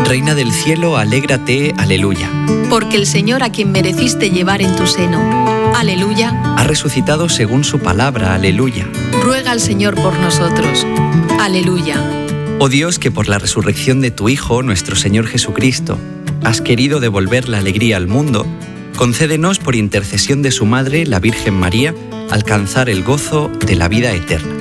Reina del cielo, alégrate, aleluya. Porque el Señor a quien mereciste llevar en tu seno, aleluya, ha resucitado según su palabra, aleluya. Ruega al Señor por nosotros, aleluya. Oh Dios, que por la resurrección de tu Hijo, nuestro Señor Jesucristo, has querido devolver la alegría al mundo, concédenos por intercesión de su Madre, la Virgen María, alcanzar el gozo de la vida eterna.